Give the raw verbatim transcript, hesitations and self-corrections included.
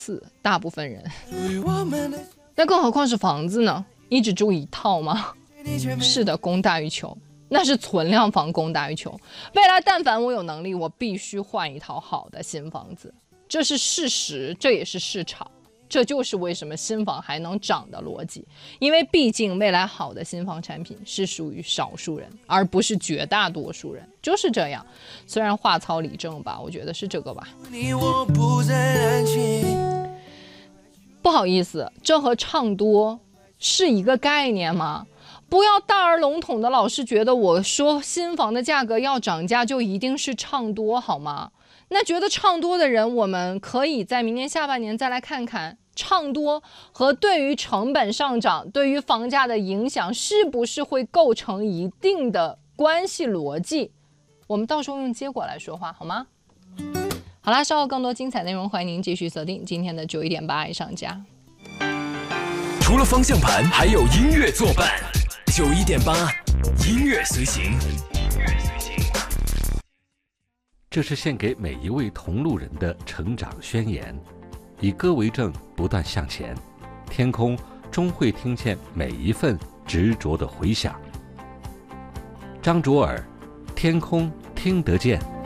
次，大部分人。那更何况是房子呢？你只住一套吗？是的，供大于求，那是存量房供大于求。未来但凡我有能力，我必须换一套好的新房子，这是事实，这也是市场。这就是为什么新房还能涨的逻辑，因为毕竟未来好的新房产品是属于少数人，而不是绝大多数人，就是这样。虽然话糙理正吧，我觉得是这个吧。不好意思，这和唱多是一个概念吗？不要大而笼统的老是觉得我说新房的价格要涨价就一定是唱多好吗？那觉得唱多的人，我们可以在明年下半年再来看看唱多和对于成本上涨、对于房价的影响是不是会构成一定的关系逻辑。我们到时候用结果来说话，好吗？好啦，稍后更多精彩内容，欢迎您继续锁定今天的九一点八爱上家。 除了方向盘，还有音乐作伴。九一点八，音乐随行。 这是献给每一位同路人的成长宣言，以歌为证，不断向前，天空终会听见每一份执着的回响。张卓尔，天空听得见。